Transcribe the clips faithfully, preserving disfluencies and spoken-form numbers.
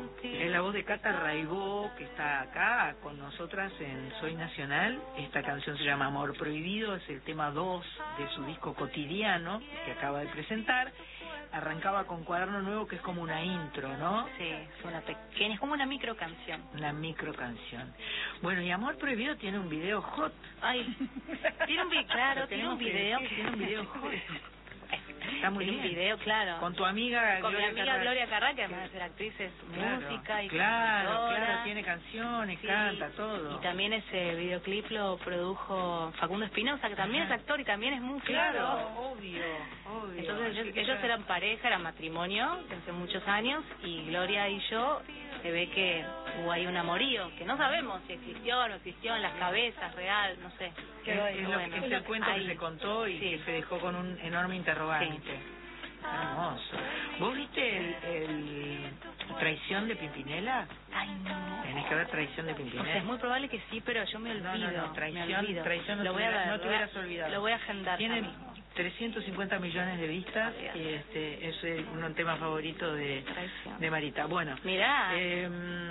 Es la voz de Cata Raibó, que está acá con nosotras en Soy Nacional. Esta canción se llama Amor Prohibido, es el tema dos de su disco Cotidiano, que acaba de presentar. Arrancaba con Cuaderno Nuevo, que es como una intro, ¿no? Sí, es una pequeña, es como una micro canción. Una micro canción. Bueno, y Amor Prohibido tiene un video hot. Ay, tiene un video, claro, tiene un video. Que, sí, tiene un video hot. Está muy tiene bien. un video, claro. Con tu amiga Con Gloria mi amiga Carrá. Gloria Carrá, que además de ser actriz es Claro, música y claro, compositora. claro, tiene canciones, Sí, canta, todo. Y también ese videoclip lo produjo Facundo Espinosa, que también Ajá. es actor y también es músico. Claro, obvio, obvio. Entonces ellos, Así que ellos ya- eran pareja, eran matrimonio, que hace muchos años, y Gloria y yo, se ve que hubo ahí un amorío, que no sabemos si existió o no existió en las cabezas, real, no sé. Es, es, lo, bueno, es el cuento ahí. que se contó y Sí. que se dejó con un enorme interrogante. Sí. Hermoso. ¿Vos viste el, el Traición de Pimpinela? Ay, no. Tenés que ver Traición de O sea, Pimpinela. es muy probable que sí, pero yo me olvido. No, no, no, me Traición, olvido. Traición no, lo te voy a hubiera- ver, no te lo voy a- hubieras olvidado. Lo voy a agendar. Tiene ya mismo. trescientos cincuenta millones de vistas Así es. y este es eh, un tema favorito de, Traición. de Marita. Bueno, Mirá. eh,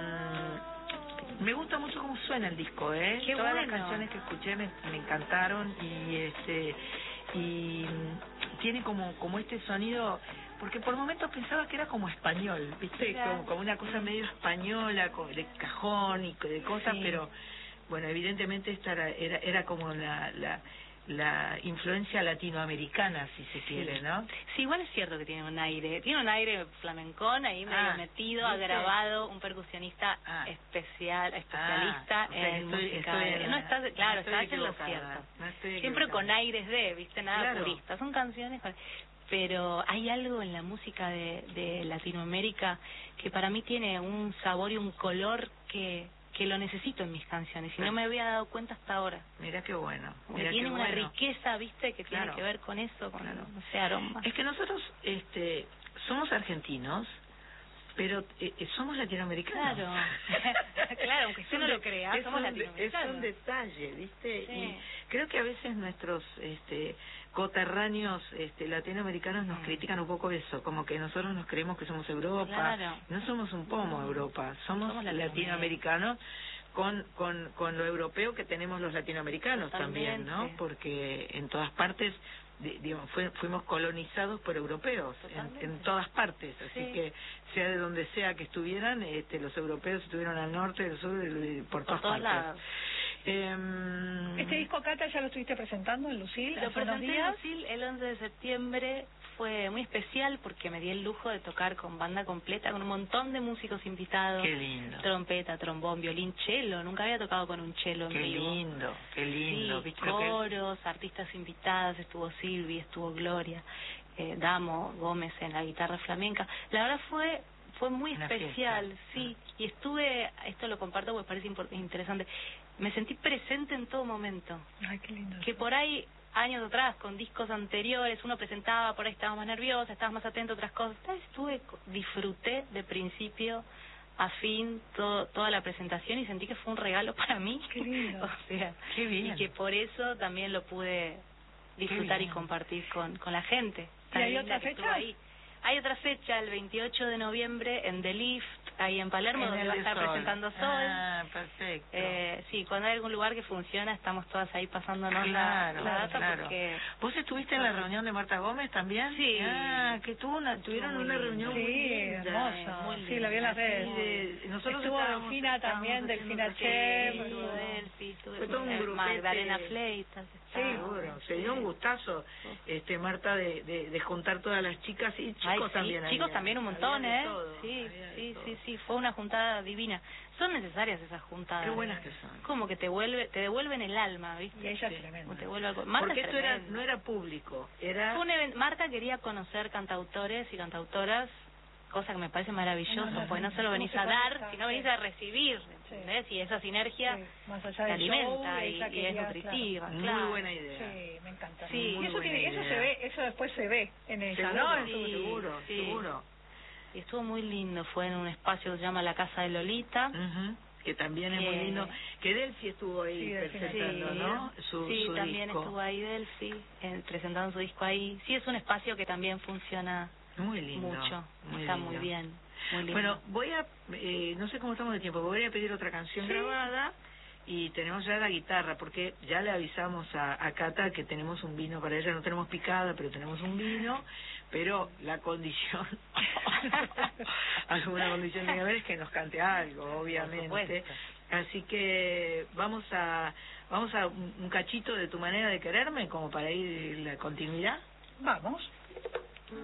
me gusta mucho cómo suena el disco, ¿eh? Qué Todas bueno. las canciones que escuché me, me encantaron y este y tiene como como este sonido, porque por momentos pensaba que era como español, ¿viste? Mirá. Como, como una cosa medio española, co- de cajón y co- de cosas, Sí. pero bueno, evidentemente esta era era, era como la, la la influencia latinoamericana, si se quiere, ¿no? Sí, igual es cierto que tiene un aire, tiene un aire flamencón ahí medio Ah, metido, ¿viste? agravado, un percusionista Ah. especial, especialista Ah, o sea que en estoy- música. estoy- no estás, claro, no estoy estás en lo equivocada, cierto. no estoy Siempre equivocada. con aires de, viste, nada Claro. purista. Son canciones, con- pero hay algo en la música de, de Latinoamérica que para mí tiene un sabor y un color que que lo necesito en mis canciones y no me había dado cuenta hasta ahora. Mira qué bueno. Porque Mira tiene qué una bueno. riqueza, viste, que tiene Claro. que ver con eso, con, Claro. no sé, aromas. Es que nosotros este somos argentinos, pero eh, eh, somos latinoamericanos. Claro, claro, aunque usted no lo crea, es somos un, latinoamericanos. Es un detalle, ¿viste? Sí. Y creo que a veces nuestros este coterráneos este latinoamericanos nos Mm. critican un poco eso, como que nosotros nos creemos que somos Europa. Claro. No somos un pomo Europa, somos, Somos Latinoamérica. latinoamericanos con, con, con lo europeo que tenemos los latinoamericanos también, ¿no? Totalmente. Porque en todas partes, di- digamos, fue- fuimos colonizados por europeos, en, Totalmente. en todas partes, así Sí. que sea de donde sea que estuvieran, este, los europeos estuvieron al norte, al sur, y por, Por todas todos partes. lados. Eh, Este disco, Cata, ya lo estuviste presentando en Lucil Lo hace unos presenté en días. Lucil el once de septiembre, fue muy especial porque me di el lujo de tocar con banda completa, con un montón de músicos invitados. Qué lindo. Trompeta, trombón, violín, cello, nunca había tocado con un cello en Qué vivo. lindo, qué lindo. Sí, ¿Viste lo que- coros, artistas invitadas, estuvo Silvia, estuvo Gloria, eh, Damo Gómez en la guitarra flamenca. La verdad fue fue muy Una especial, fiesta. sí, y estuve, esto lo comparto porque parece impor- interesante, me sentí presente en todo momento, Ay, qué lindo. que por ahí años atrás, con discos anteriores, uno presentaba, por ahí estaba más nerviosa, estaba más atento a otras cosas. Esta vez estuve, disfruté de principio a fin todo, toda la presentación y sentí que fue un regalo para mí. Qué lindo. O sea, Qué bien. y que por eso también lo pude disfrutar y bien. compartir con, con la gente. ¿Y Tan hay linda otra que estuvo fecha? ahí. Hay otra fecha, el veintiocho de noviembre, en The Lift, ahí en Palermo, En donde el va a de estar Sol. presentando Sol. Ah, perfecto. Eh, sí, cuando hay algún lugar que funciona, estamos todas ahí pasándonos Claro, la, la data claro. porque... ¿Vos estuviste en la reunión de Marta Gómez también? Sí. Ah, que tuvo una, tuvieron muy una linda. reunión Sí, muy linda. hermosa. muy Sí, la vi en las linda, redes. Y de- nosotros Estuvo estábamos- Delfina estábamos también, haciendo Delfina un- Che, sí, estuvo- todo. Delphi, estuve Fue todo un con grupete. Magdalena Fleitas. estaba. Seguro, se dio un gustazo, este Marta, de, de, de juntar todas las chicas y chicos Ay, sí, también. chicos había, también un montón, había de ¿eh? todo, sí, había de sí, todo. sí, sí, fue una juntada divina. Son necesarias esas juntadas. Qué buenas que son. Como que te vuelve, te devuelven el alma, ¿viste? Y ella Sí. es tremenda. Como te vuelve algo. Marta Porque es esto era, tremenda. no era público, era... Fue un evento- Marta quería conocer cantautores y cantautoras, cosa que me parece maravilloso, No, no, porque no no, solo no venís se a dar, conecta, sino venís sí. a recibir, Sí. ¿entendés? Y esa sinergia Sí, más allá te del alimenta show, y, ella y quería, es nutritiva, Muy claro. buena idea. Sí, me encanta. Sí, y muy eso, buena tiene, eso idea. se ve, eso después se ve en ella, Seguro, ¿no? En Sí, su- seguro, sí. seguro. Y estuvo muy lindo, fue en un espacio que se llama La Casa de Lolita. Ujú, que también es muy Eh, lindo. Que Delphi estuvo ahí Sí, Delphi, presentando, sí, ¿no? Su, sí, su también disco. estuvo ahí Delphi, eh, presentando su disco ahí. Sí, es un espacio que también funciona Muy lindo. mucho, muy está lindo. muy bien. Muy lindo. Bueno, voy a, eh, no sé cómo estamos de tiempo, voy a pedir otra canción Sí. grabada y tenemos ya la guitarra, porque ya le avisamos a, a Cata que tenemos un vino para ella, no tenemos picada, pero tenemos un vino, pero la condición, alguna condición tiene que haber es que nos cante algo, obviamente. supuesto. Así que vamos a, vamos a un un cachito de Tu manera de quererme, como para ir la continuidad. Vamos.